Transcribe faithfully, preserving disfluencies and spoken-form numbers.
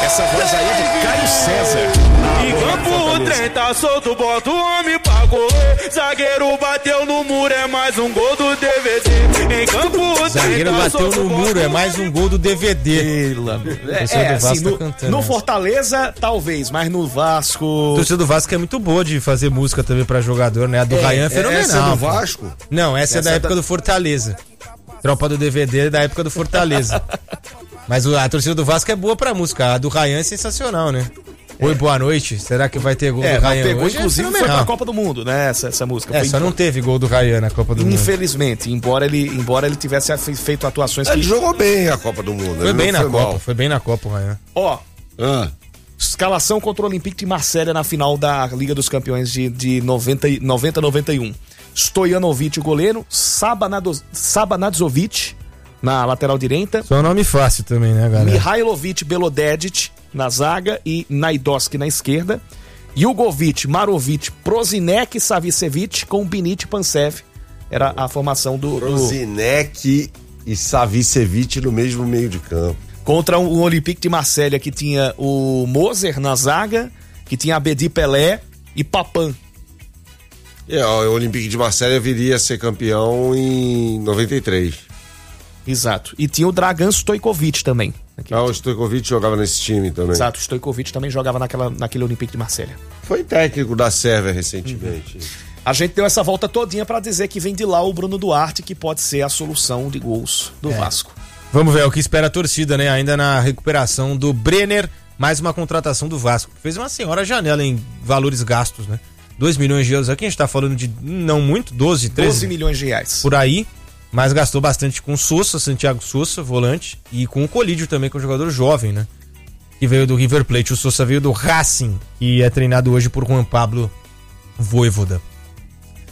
Essa voz aí é de Caio César. Em campo o trem tá solto, bota o homem pra correr. Zagueiro bateu no muro, é mais um gol do D V D. Em campo o trem Zagueiro tá bateu solto, no muro, é mais um gol do D V D. É, é assim, no, no Fortaleza, talvez, mas no Vasco... A torcida do Vasco é muito boa de fazer música também pra jogador, né? A do É, Ryan é fenomenal. Essa é do Vasco? Não, essa, essa é da época da... do Fortaleza. Tropa do D V D é da época do Fortaleza. Mas a torcida do Vasco é boa pra música. A do Ryan é sensacional, né? É. Oi, boa noite. Será que vai ter gol é, do Ryan pegou, hoje? inclusive é foi pra Copa do Mundo, né? Essa, essa música. É, foi só em... não teve gol do Ryan na Copa do Mundo. Infelizmente, embora ele, embora ele tivesse feito atuações... Ele que... jogou bem a Copa do Mundo. Foi bem na foi Copa, mal. foi bem na Copa o Ryan. Ó, ah. escalação contra o Olympique de Marselha na final da Liga dos Campeões de, de noventa a noventa e um. Stojanovic, o goleiro, Sabanadzovic na lateral direita. Só um nome fácil também, né, galera? Mihailovic, Belodedic na zaga e Naidoski na esquerda. Jugovic, Marovic, Prozinec, Savicevic com Binit e Pansev. Era a formação do... Prozinec do... e Savicevic no mesmo meio de campo. Contra o Olympique de Marselha, que tinha o Moser na zaga, que tinha Abedi Pelé e Papan. É, o Olympique de Marselha viria a ser campeão em noventa e três. Exato. E tinha o Dragan Stojkovic também. Ah, o Stojkovic jogava nesse time também. Exato, o Stojkovic também jogava naquela, naquele Olympique de Marselha. Foi técnico da Sérvia recentemente. Uhum. A gente deu essa volta todinha pra dizer que vem de lá o Bruno Duarte, que pode ser a solução de gols do é. Vasco. Vamos ver o que espera a torcida, né? Ainda na recuperação do Brenner, mais uma contratação do Vasco. Fez uma senhora janela em valores gastos, né? dois milhões de euros aqui, a gente tá falando de não muito, doze, treze. doze milhões de reais. Por aí, mas gastou bastante com o Sousa, Santiago Sousa, volante, e com o Colídio também, que é um jogador jovem, né? Que veio do River Plate. O Sousa veio do Racing, que é treinado hoje por Juan Pablo Vojvoda.